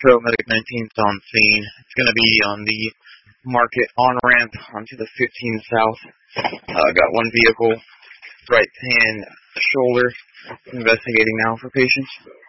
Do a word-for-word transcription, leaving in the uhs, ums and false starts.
Metro Medic nineteen is on scene. It's going to be on the Market on-ramp onto the fifteen South. Uh, got one vehicle, right hand, shoulder, investigating now for patients.